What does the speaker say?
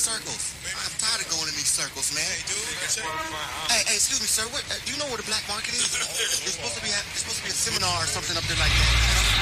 circles. I'm tired of going in these circles, man. Hey, dude. Hey, excuse me, sir. What, do you know where the black market is? There's supposed to be a seminar or something up there like that.